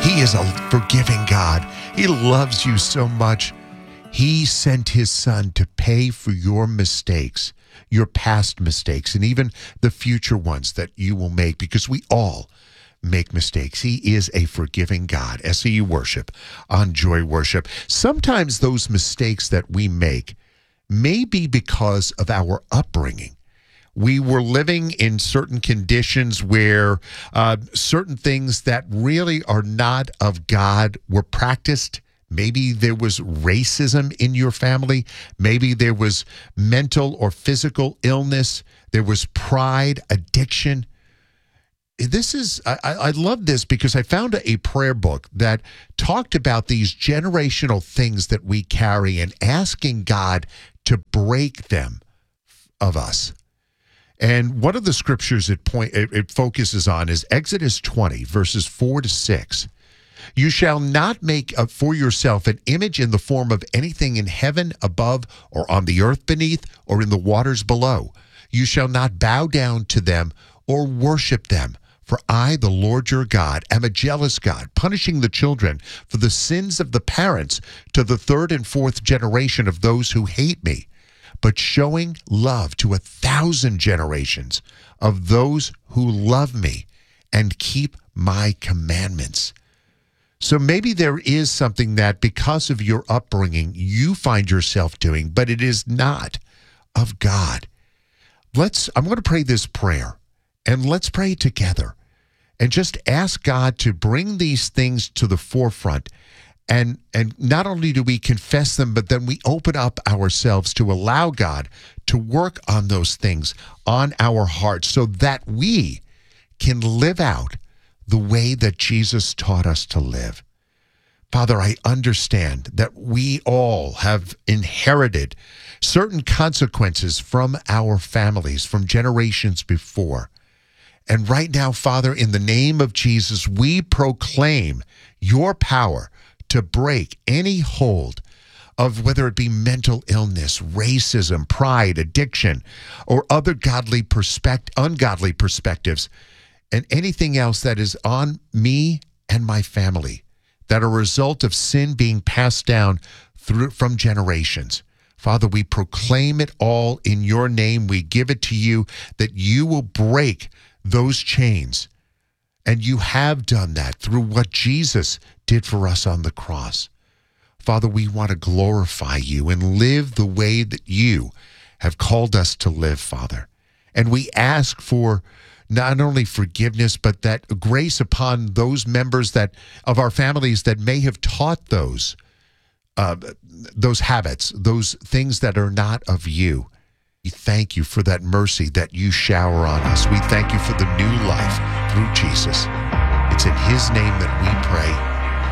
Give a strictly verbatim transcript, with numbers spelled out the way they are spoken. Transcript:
He is a forgiving God. He loves you so much. He sent his son to pay for your mistakes, your past mistakes, and even the future ones that you will make, because we all make mistakes. He is a forgiving God. S E U Worship on Joy Worship. Sometimes those mistakes that we make may be because of our upbringing. We were living in certain conditions where uh, certain things that really are not of God were practiced. Maybe there was racism in your family. Maybe there was mental or physical illness. There was pride, addiction. This is, I, I love this because I found a prayer book that talked about these generational things that we carry and asking God to break them of us. And one of the scriptures it point it, it focuses on is Exodus twenty, verses four to six. You shall not make up for yourself an image in the form of anything in heaven above or on the earth beneath or in the waters below. You shall not bow down to them or worship them. For I, the Lord your God, am a jealous God, punishing the children for the sins of the parents to the third and fourth generation of those who hate me, but showing love to a thousand generations of those who love me and keep my commandments. So maybe there is something that because of your upbringing you find yourself doing, but it is not of God. Let's, I'm going to pray this prayer, and let's pray together and just ask God to bring these things to the forefront. And and not only do we confess them, but then we open up ourselves to allow God to work on those things on our hearts so that we can live out the way that Jesus taught us to live. Father, I understand that we all have inherited certain consequences from our families, from generations before. And right now, Father, in the name of Jesus, we proclaim your power to break any hold of whether it be mental illness, racism, pride, addiction, or other godly perspect- ungodly perspectives, and anything else that is on me and my family that are a result of sin being passed down through from generations. Father, we proclaim it all in your name. We give it to you that you will break those chains. And you have done that through what Jesus did for us on the cross. Father, we want to glorify you and live the way that you have called us to live, Father. And we ask for not only forgiveness, but that grace upon those members that of our families that may have taught those, uh, those habits, those things that are not of you. We thank you for that mercy that you shower on us. We thank you for the new life through Jesus. It's in his name that we pray.